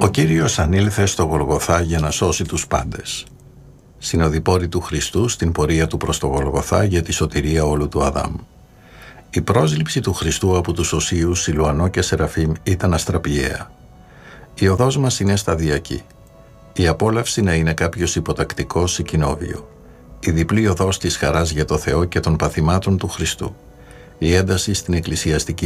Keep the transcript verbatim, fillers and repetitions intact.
Ο Κύριος ανήλθε στο Γολγοθά για να σώσει τους πάντες. Συνοδοιπόροι του Χριστού στην πορεία του προς το Γολγοθά για τη σωτηρία όλου του Αδάμ. Η πρόσληψη του Χριστού από τους οσίους Σιλουανό και Σεραφείμ ήταν αστραπιαία. Η οδός μας είναι σταδιακή. Η απόλαυση να είναι κάποιος υποτακτικός ή κοινόβιο. Η διπλή οδός της χαράς για το Θεό και των παθημάτων του Χριστού. Η ένταση στην εκκλησιαστική